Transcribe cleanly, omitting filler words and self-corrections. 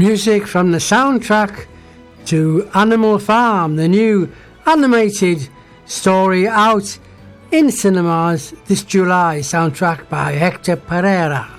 Music from the soundtrack to Animal Farm, the new animated story out in cinemas this July, soundtrack by Hector Pereira.